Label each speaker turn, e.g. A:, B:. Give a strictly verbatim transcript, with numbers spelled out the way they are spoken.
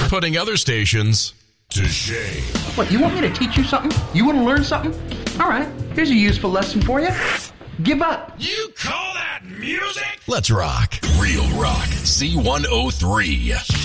A: putting other stations to shame.
B: What, you want me to teach you something? You want to learn something? All right, here's a useful lesson for you. Give up.
A: You call that music? Let's rock. Real Rock Z one oh three.